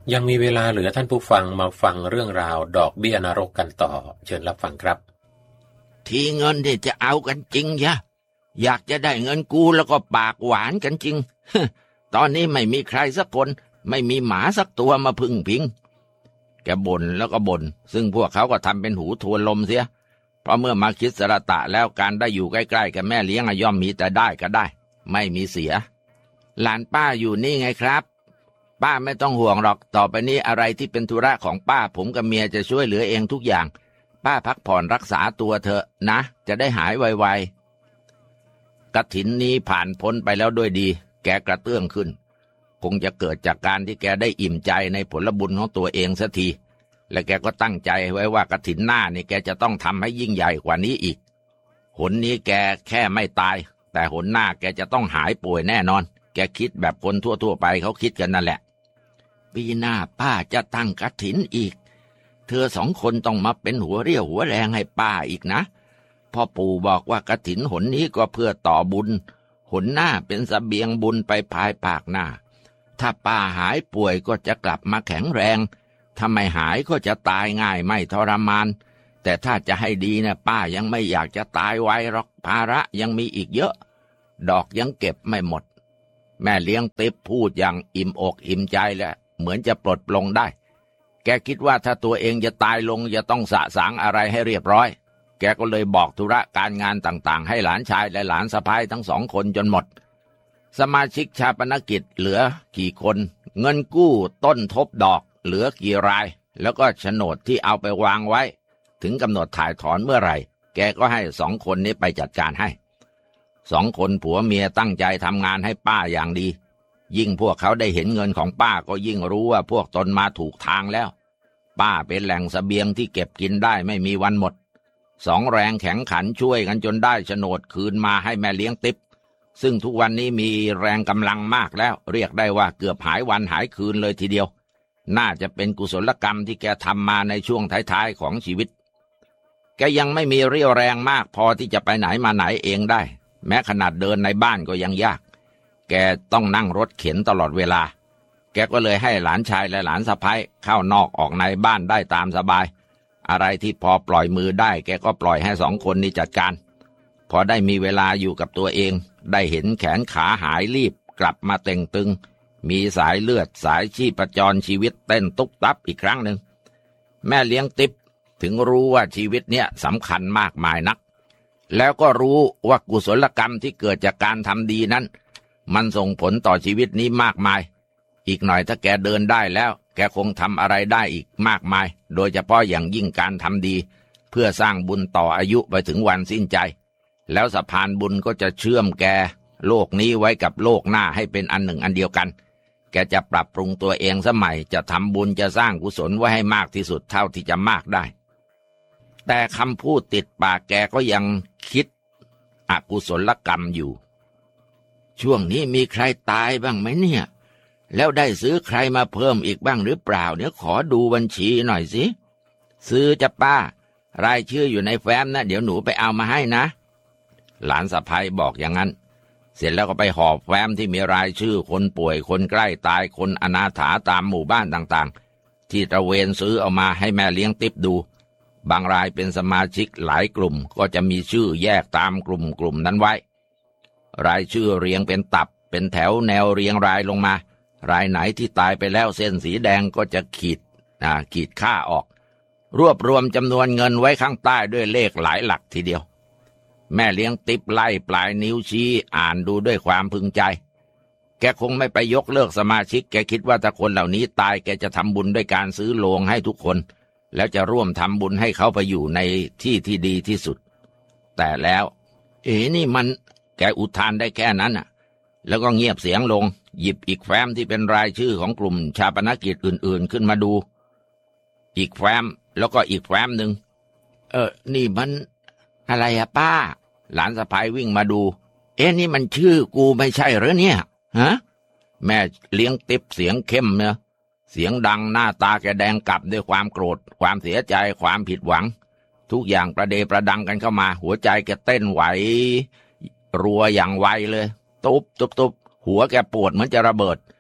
ยังมีเวลาเหลือท่านผู้ฟังมาฟังเรื่องราวดอกเบี้ยนรกกันต่อเชิญรับฟังครับทีเงินที่จะเอากันจริงยะอยากจะได้เงินกูแล้วก็ปากหวานกันจริง ตอนนี้ไม่มีใครสักคนไม่มีหมาสักตัวมาพึ่งพิงแกบ่นแล้วก็บ่นซึ่งพวกเขาก็ทำเป็นหูทวนลมเสียเพราะเมื่อมาคิดสระตะแล้วการได้อยู่ใกล้ๆกับแม่เลี้ยงย่อมมีแต่ได้ก็ได้ไม่มีเสียหลานป้าอยู่นี่ไงครับป้าไม่ต้องห่วงหรอกต่อไปนี้อะไรที่เป็นธุระของป้าผมกับเมียจะช่วยเหลือเองทุกอย่างป้าพักผ่อนรักษาตัวเถอะนะจะได้หายไวๆกฐินนี้ผ่านพ้นไปแล้วด้วยดีแกกระเตื้องขึ้นคงจะเกิดจากการที่แกได้อิ่มใจในผลบุญของตัวเองสักทีและแกก็ตั้งใจไว้ว่ากฐินหน้านี่แกจะต้องทำให้ยิ่งใหญ่กว่านี้อีกหนนี้แกแค่ไม่ตายแต่หนหน้าแกจะต้องหายป่วยแน่นอนแกคิดแบบคนทั่วๆไปเขาคิดกันนั่นแหละปีหน้าป้าจะตั้งกฐินอีกเธอสองคนต้องมาเป็นหัวเรี่ยวหัวแรงให้ป้าอีกนะพ่อปู่บอกว่ากฐินหนนี้ก็เพื่อต่อบุญหนหน้าเป็นเสบียงบุญไปภายภาคหน้าถ้าป้าหายป่วยก็จะกลับมาแข็งแรงถ้าไม่หายก็จะตายง่ายไม่ทรมานแต่ถ้าจะให้ดีนะป้ายังไม่อยากจะตายไวหรอกภาระยังมีอีกเยอะดอกยังเก็บไม่หมดแม่เลี้ยงติ๊บพูดอย่างอิ่มอกอิ่มใจและเหมือนจะปลดปลงได้แกคิดว่าถ้าตัวเองจะตายลงจะต้องสะสางอะไรให้เรียบร้อยแกก็เลยบอกธุระการงานต่างๆให้หลานชายและหลานสะใภ้ทั้งสองคนจนหมดสมาชิกชาปนกิจเหลือกี่คนเงินกู้ต้นทบดอกเหลือกี่รายแล้วก็โฉนดที่เอาไปวางไว้ถึงกำหนดถ่ายถอนเมื่อไหร่แกก็ให้สองคนนี้ไปจัดการให้สองคนผัวเมียตั้งใจทำงานให้ป้าอย่างดียิ่งพวกเขาได้เห็นเงินของป้าก็ยิ่งรู้ว่าพวกตนมาถูกทางแล้วป้าเป็นแหล่งเสบียงที่เก็บกินได้ไม่มีวันหมดสองแรงแข็งขันช่วยกันจนได้โฉนดคืนมาให้แม่เลี้ยงติ๊บซึ่งทุกวันนี้มีแรงกำลังมากแล้วเรียกได้ว่าเกือบหายวันหายคืนเลยทีเดียวน่าจะเป็นกุศลกรรมที่แกทำมาในช่วงท้ายๆของชีวิตแกยังไม่มีเรี่ยวแรงมากพอที่จะไปไหนมาไหนเองได้แม้ขนาดเดินในบ้านก็ยังยากแกต้องนั่งรถเข็นตลอดเวลาแกก็เลยให้หลานชายและหลานสะใภ้เข้านอกออกในบ้านได้ตามสบายอะไรที่พอปล่อยมือได้แกก็ปล่อยให้สองคนนี้จัดการพอได้มีเวลาอยู่กับตัวเองได้เห็นแขนขาหายรีบกลับมาเต่งตึงมีสายเลือดสายชีพจรชีวิตเต้นตุ๊บตับอีกครั้งหนึ่งแม่เลี้ยงติ๊บถึงรู้ว่าชีวิตเนี้ยสำคัญมากมายนักแล้วก็รู้ว่ากุศลกรรมที่เกิดจากการทำดีนั้นมันส่งผลต่อชีวิตนี้มากมายอีกหน่อยถ้าแกเดินได้แล้วแกคงทำอะไรได้อีกมากมายโดยเฉพาะอย่างยิ่งการทำดีเพื่อสร้างบุญต่ออายุไปถึงวันสิ้นใจแล้วสะพานบุญก็จะเชื่อมแกโลกนี้ไว้กับโลกหน้าให้เป็นอันหนึ่งอันเดียวกันแกจะปรับปรุงตัวเองสมัยจะทำบุญจะสร้างกุศลไว้ให้มากที่สุดเท่าที่จะมากได้แต่คำพูดติดปากแกก็ยังคิดอกุศลกรรมอยู่ช่วงนี้มีใครตายบ้างไหมเนี่ยแล้วได้ซื้อใครมาเพิ่มอีกบ้างหรือเปล่าเนี่ยขอดูบัญชีหน่อยสิซื้อจะป้ารายชื่ออยู่ในแฟ้มนะเดี๋ยวหนูไปเอามาให้นะหลานสะใภ้บอกอย่างนั้นเสร็จแล้วก็ไปห่อแฟ้มที่มีรายชื่อคนป่วยคนใกล้ตายคนอนาถาตามหมู่บ้านต่างๆที่ตระเวนซื้อเอามาให้แม่เลี้ยงติ๊บดูบางรายเป็นสมาชิกหลายกลุ่มก็จะมีชื่อแยกตามกลุ่มนั้นไว้รายชื่อเรียงเป็นตับเป็นแถวแนวเรียงรายลงมารายไหนที่ตายไปแล้วเส้นสีแดงก็จะขีดค่าออกรวบรวมจำนวนเงินไว้ข้างใต้ด้วยเลขหลายหลักทีเดียวแม่เลี้ยงติ๊บไล่ปลายนิ้วชี้อ่านดูด้วยความพึงใจแกคงไม่ไปยกเลิกสมาชิกแกคิดว่าถ้าคนเหล่านี้ตายแกจะทำบุญด้วยการซื้อโลงให้ทุกคนแล้วจะร่วมทำบุญให้เขาไปอยู่ในที่ที่ดีที่สุดแต่แล้วนี่มันแกอุทานได้แค่นั้นน่ะแล้วก็เงียบเสียงลงหยิบอีกแฟ้มที่เป็นรายชื่อของกลุ่มชาปนกิจอื่นๆขึ้นมาดูอีกแฟ้มแล้วก็อีกแฟ้มหนึ่งนี่มันอะไรอะป้าหลานสะใภ้วิ่งมาดูนี่มันชื่อกูไม่ใช่เหรอเนี่ยฮะแม่เลี้ยงติ๊บเสียงเข้มเนี่ยเสียงดังหน้าตาแกแดงกลับด้วยความโกรธความเสียใจความผิดหวังทุกอย่างประเดประดังกันเข้ามาหัวใจแกเต้นไหวรัวอย่างไวเลยตุ๊บหัวแกปวดเหมือนจะระเบิด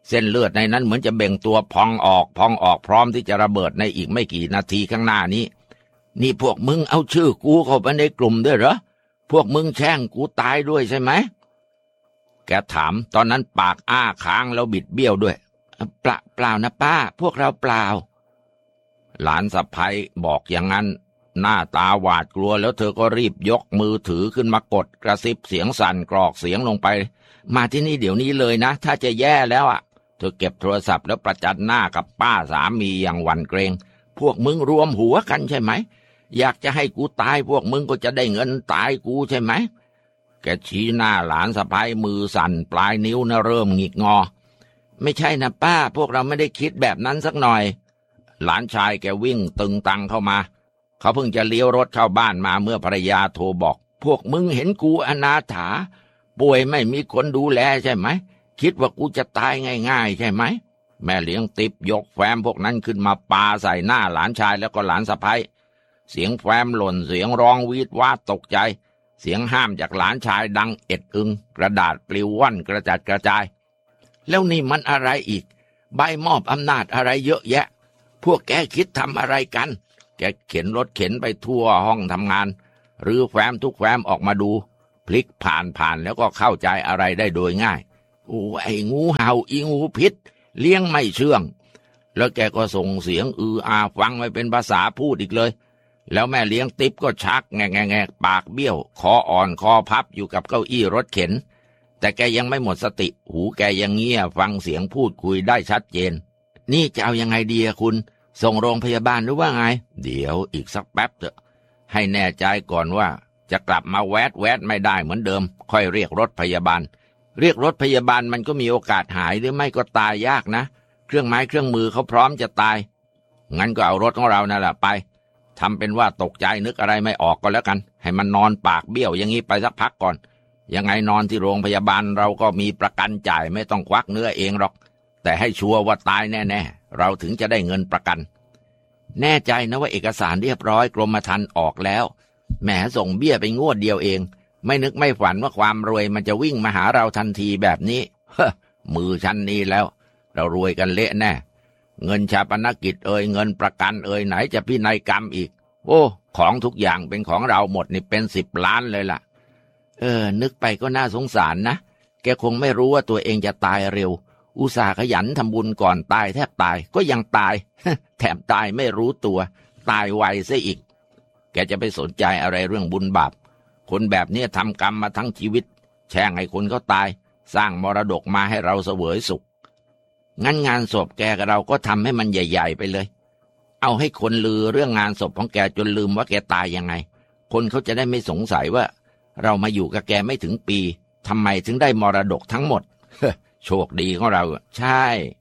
เส้นเลือดในนั้นเหมือนจะเบ่งตัวพองออกพร้อมที่จะระเบิดในอีกไม่กี่นาทีข้างหน้านี้นี่พวกมึงเอาชื่อกูเข้าไปในกลุ่มด้วยเหรอพวกมึงแช่งกูตายด้วยใช่ไหมแกถามตอนนั้นปากอ้าค้างแล้วบิดเบี้ยวด้วยเปล่านะป้าพวกเราเปล่าหลานสะใภ้บอกอย่างนั้นหน้าตาหวาดกลัวแล้วเธอก็รีบยกมือถือขึ้นมากดกระซิบเสียงสั่นกรอกเสียงลงไปมาที่นี่เดี๋ยวนี้เลยนะถ้าจะแย่แล้วอ่ะเธอเก็บโทรศัพท์แล้วประจันหน้ากับป้าสามีอย่างหวั่นเกรงพวกมึงรวมหัวกันใช่ไหมอยากจะให้กูตายพวกมึงก็จะได้เงินตายกูใช่ไหมแกชี้หน้าหลานสะใภ้มือสั่นปลายนิ้วเริ่มหงิกงอไม่ใช่นะป้าพวกเราไม่ได้คิดแบบนั้นสักหน่อยหลานชายแกวิ่งตึงตังเข้ามาเขาเพิ่งจะเลี้ยวรถเข้าบ้านมาเมื่อภรรยาโทรบอกพวกมึงเห็นกูอนาถาป่วยไม่มีคนดูแลใช่ไหมคิดว่ากูจะตายง่ายๆใช่ไหมแม่เลี้ยงติ๊บยกแฟ้มพวกนั้นขึ้นมาปาใส่หน้าหลานชายแล้วก็หลานสะใภ้เสียงแฟ้มหล่นเสียงร้องวีดวาดตกใจเสียงห้ามจากหลานชายดังเอ็ดอึงกระดาษปลิวว่อนกระจัดกระจายแล้วนี่มันอะไรอีกใบมอบอำนาจอะไรเยอะแยะพวกแกคิดทำอะไรกันแกเข็นรถเข็นไปทั่วห้องทำงานหรือแฟ้มทุกแฟ้มออกมาดูพลิกผ่านแล้วก็เข้าใจอะไรได้โดยง่ายโอ้ไอ้งูเห่าอีงูพิษเลี้ยงไม่เชื่องแล้วแกก็ส่งเสียงอาฟังไม่เป็นภาษาพูดอีกเลยแล้วแม่เลี้ยงติ๊บก็ชักแงปากเบี้ยวคออ่อนคอพับอยู่กับเก้าอี้รถเข็นแต่แกยังไม่หมดสติหูแกยังเงี่ยฟังเสียงพูดคุยได้ชัดเจนนี่จะเอายังไงดีคุณส่งโรงพยาบาลหรือว่าไงเดี๋ยวอีกสักแป๊บเถอะให้แน่ใจก่อนว่าจะกลับมาแวดไม่ได้เหมือนเดิมค่อยเรียกรถพยาบาลเรียกรถพยาบาลมันก็มีโอกาสหายหรือไม่ก็ตายยากนะเครื่องไม้เครื่องมือเขาพร้อมจะตายงั้นก็เอารถของเรานั่นแหละไปทำเป็นว่าตกใจนึกอะไรไม่ออกก็แล้วกันให้มันนอนปากเบี้ยวอย่างนี้ไปสักพักก่อนยังไงนอนที่โรงพยาบาลเราก็มีประกันจ่ายไม่ต้องควักเนื้อเองหรอกแต่ให้ชัวร์ว่าตายแน่ๆเราถึงจะได้เงินประกันแน่ใจนะว่าเอกสารเรียบร้อยกรมธรรม์ออกแล้วแหมส่งเบี้ยไปงวดเดียวเองไม่นึกไม่ฝันว่าความรวยมันจะวิ่งมาหาเราทันทีแบบนี้มือชั้นนี้แล้วเรารวยกันเละแน่เงินชาปนกิจเงินประกันไหนจะพินัยกรรมอีกโอ้ของทุกอย่างเป็นของเราหมดนี่เป็น10 ล้านเลยล่ะนึกไปก็น่าสงสารนะแกคงไม่รู้ว่าตัวเองจะตายเร็วอุตส่าห์ขยันทำบุญก่อนตายแทบตายก็ยังตาย แถมตายไม่รู้ตัวตายไวซะอีกแกจะไปสนใจอะไรเรื่องบุญบาปคนแบบนี้ทำกรรมมาทั้งชีวิตแช่งให้คนเขาตายสร้างมรดกมาให้เราเสวยสุขงั้นงานศพแกกับเราก็ทำให้มันใหญ่ๆไปเลยเอาให้คนลือเรื่องงานศพของแกจนลืมว่าแกตายยังไงคนเขาจะได้ไม่สงสัยว่าเรามาอยู่กับแกไม่ถึงปีทำไมถึงได้มรดกทั้งหมด โชคดีของเราใช่